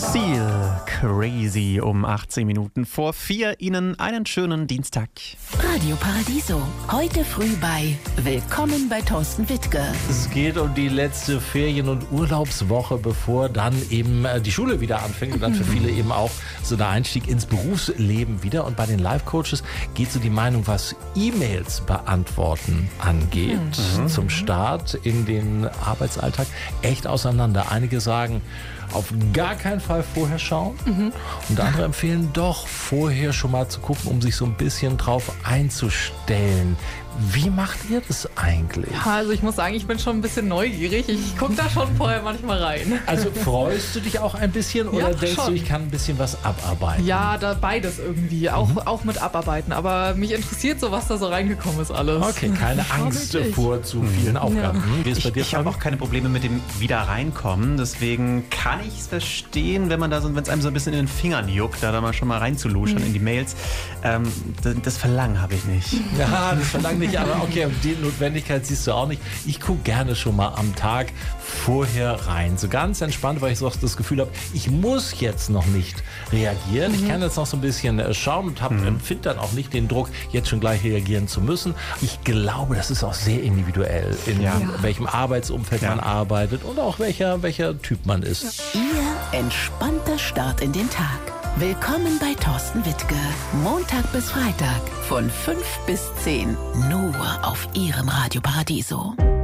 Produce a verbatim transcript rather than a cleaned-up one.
Seal Crazy um achtzehn Minuten vor vier. Ihnen einen schönen Dienstag. Radio Paradiso. Heute früh bei Willkommen bei Thorsten Wittke. Es geht um die letzte Ferien- und Urlaubswoche, bevor dann eben die Schule wieder anfängt und dann für viele eben auch so der Einstieg ins Berufsleben wieder. Und bei den Life-Coaches geht so die Meinung, was E-Mails beantworten angeht, mhm. zum Start in den Arbeitsalltag echt auseinander. Einige sagen, auf gar keinen Fall vorher schauen. Mhm. Und andere empfehlen doch, vorher schon mal zu gucken, um sich so ein bisschen drauf einzustellen. Wie macht ihr das eigentlich? Ja, also ich muss sagen, ich bin schon ein bisschen neugierig. Ich gucke da schon vorher manchmal rein. Also freust du dich auch ein bisschen oder ja, denkst schon. du, ich kann ein bisschen was abarbeiten? Ja, da beides irgendwie. Auch, mhm. auch mit abarbeiten. Aber mich interessiert so, was da so reingekommen ist alles. Okay, keine Angst vor zu vielen Aufgaben. Ja. Wie ist bei dir? Ich, ich habe auch keine Probleme mit dem Wieder-Reinkommen. Deswegen kann ich es verstehen, wenn man da so, wenn es einem so ein bisschen in den Fingern juckt, da, da mal schon mal reinzuluschern mhm. in die Mails. Ähm, das, das Verlangen habe ich nicht. Ja, das Verlangen nicht. Aber okay, die Notwendigkeit siehst du auch nicht. Ich gucke gerne schon mal am Tag vorher rein. So ganz entspannt, weil ich so das Gefühl habe, ich muss jetzt noch nicht reagieren. Mhm. Ich kann jetzt noch so ein bisschen schauen und mhm. empfinde dann auch nicht den Druck, jetzt schon gleich reagieren zu müssen. Ich glaube, das ist auch sehr individuell, in ja. welchem Arbeitsumfeld ja. man arbeitet und auch welcher, welcher Typ man ist. Ihr entspannter Start in den Tag. Willkommen bei Thorsten Wittke. Montag bis Freitag von fünf bis zehn. Nur auf Ihrem Radio Paradiso.